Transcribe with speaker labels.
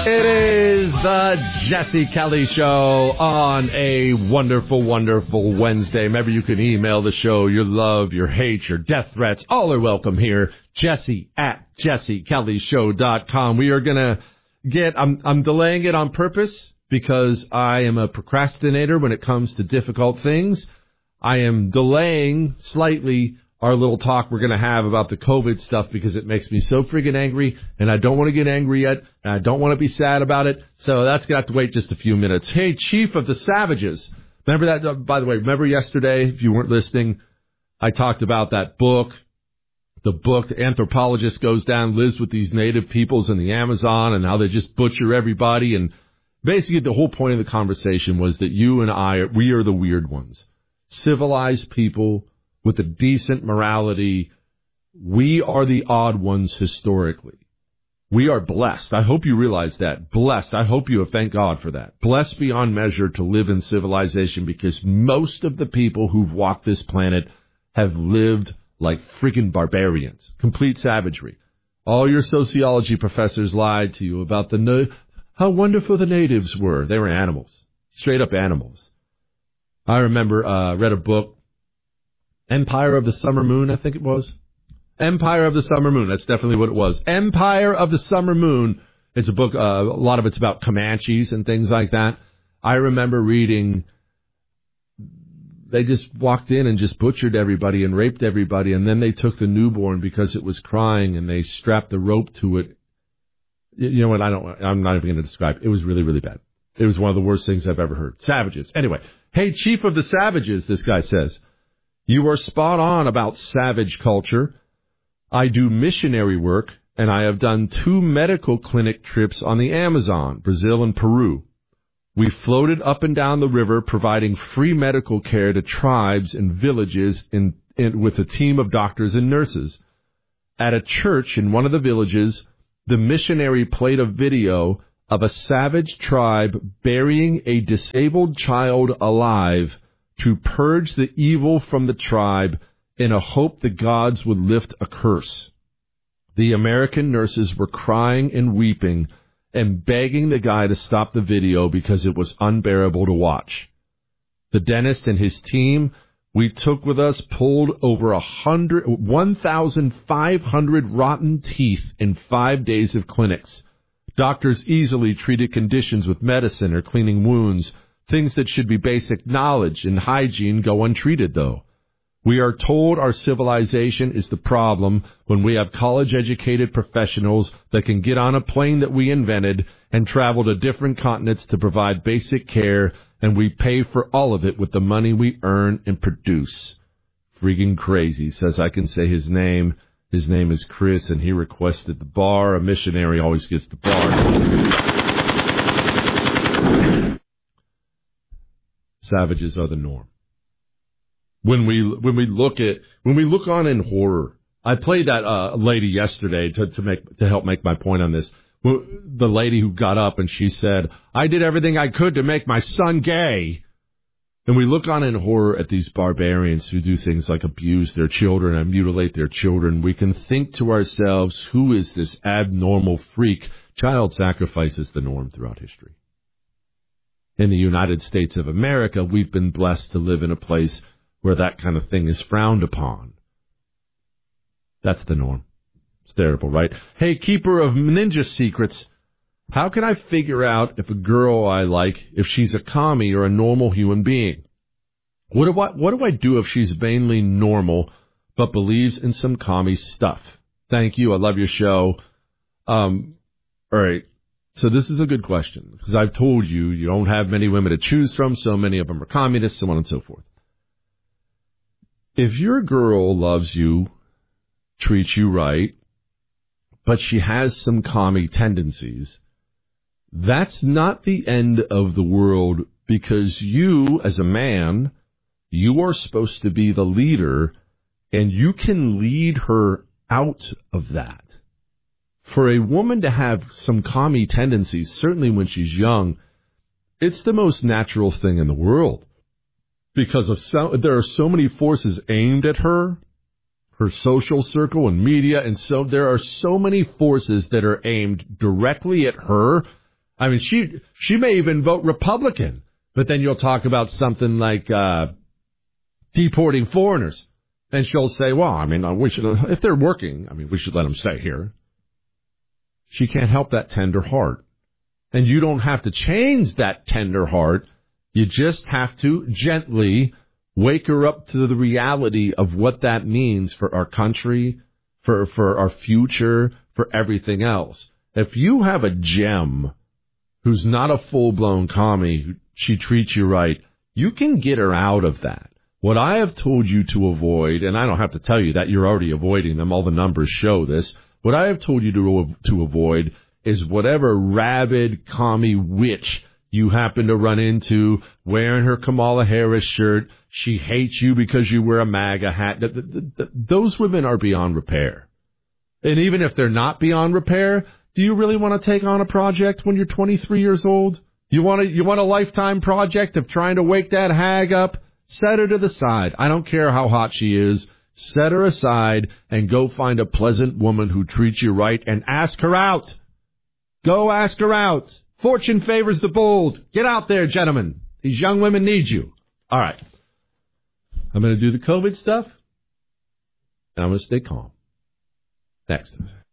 Speaker 1: It is the Jesse Kelly Show on a wonderful, wonderful Wednesday. Remember, you can email the show your love, your hate, your death threats. All are welcome here. Jesse at jessekellyshow.com. We are going to get, I'm delaying it on purpose because I am a procrastinator when it comes to difficult things. I am delaying slightly our little talk we're going to have about the COVID stuff because it makes me so freaking angry, and I don't want to get angry yet, and I don't want to be sad about it, so that's going to have to wait just a few minutes. Hey, Chief of the Savages. Remember that, by the way, remember yesterday, if you weren't listening, I talked about that book. The book, the anthropologist goes down, lives with these native peoples in the Amazon, and how they just butcher everybody, and basically the whole point of the conversation was that you and I, we are the weird ones. Civilized people with a decent morality, we are the odd ones historically. We are blessed. I hope you realize that. Blessed. I hope you have thanked God for that. Blessed beyond measure to live in civilization because most of the people who've walked this planet have lived like freaking barbarians. Complete savagery. All your sociology professors lied to you about how wonderful the natives were. They were animals. Straight up animals. I remember, read a book, Empire of the Summer Moon, I think it was. Empire of the Summer Moon. That's definitely what it was. Empire of the Summer Moon. It's a book, a lot of it's about Comanches and things like that. I remember reading, they just walked in and just butchered everybody and raped everybody, and then they took the newborn because it was crying and they strapped the rope to it. You know what, I'm not even going to describe it. It was really, really bad. It was one of the worst things I've ever heard. Savages. Anyway, hey, Chief of the Savages, this guy says. You are spot on about savage culture. I do missionary work, and I have done 2 medical clinic trips on the Amazon, Brazil and Peru. We floated up and down the river providing free medical care to tribes and villages with a team of doctors and nurses. At a church in one of the villages, the missionary played a video of a savage tribe burying a disabled child alive to purge the evil from the tribe in a hope the gods would lift a curse. The American nurses were crying and weeping and begging the guy to stop the video because it was unbearable to watch. The dentist and his team we took with us pulled over 1,500 rotten teeth in 5 days of clinics. Doctors easily treated conditions with medicine or cleaning wounds. Things that should be basic knowledge and hygiene go untreated, though. We are told our civilization is the problem when we have college-educated professionals that can get on a plane that we invented and travel to different continents to provide basic care, and we pay for all of it with the money we earn and produce. Freaking crazy. Says I can say his name. His name is Chris, and he requested the bar. A missionary always gets the bar. Savages are the norm. When we look on in horror, I played that lady yesterday to help make my point on this. The lady who got up and she said, "I did everything I could to make my son gay." And we look on in horror at these barbarians who do things like abuse their children and mutilate their children. We can think to ourselves, who is this abnormal freak? Child sacrifice is the norm throughout history. In the United States of America, we've been blessed to live in a place where that kind of thing is frowned upon. That's the norm. It's terrible, right? Hey, keeper of ninja secrets, how can I figure out if a girl I like, if she's a commie or a normal human being? What do I do if she's vainly normal but believes in some commie stuff? Thank you. I love your show. All right. So this is a good question, because I've told you, you don't have many women to choose from, so many of them are communists, so on and so forth. If your girl loves you, treats you right, but she has some commie tendencies, that's not the end of the world, because you, as a man, you are supposed to be the leader, and you can lead her out of that. For a woman to have some commie tendencies, certainly when she's young, it's the most natural thing in the world. Because there are so many forces aimed at her social circle and media, and so there are so many forces that are aimed directly at her I mean, she may even vote Republican, but then you'll talk about something like deporting foreigners, and she'll say, well, I mean, we should, if they're working, I mean, we should let them stay here. She can't help that tender heart. And you don't have to change that tender heart. You just have to gently wake her up to the reality of what that means for our country, for our future, for everything else. If you have a gem who's not a full-blown commie, she treats you right, you can get her out of that. What I have told you to avoid, and I don't have to tell you that, you're already avoiding them, all the numbers show this. What I have told you to avoid is whatever rabid commie witch you happen to run into wearing her Kamala Harris shirt. She hates you because you wear a MAGA hat. Those women are beyond repair. And even if they're not beyond repair, do you really want to take on a project when you're 23 years old? You want a lifetime project of trying to wake that hag up? Set her to the side. I don't care how hot she is. Set her aside and go find a pleasant woman who treats you right and ask her out. Go ask her out. Fortune favors the bold. Get out there, gentlemen. These young women need you. All right. I'm going to do the COVID stuff, and I'm going to stay calm. Next.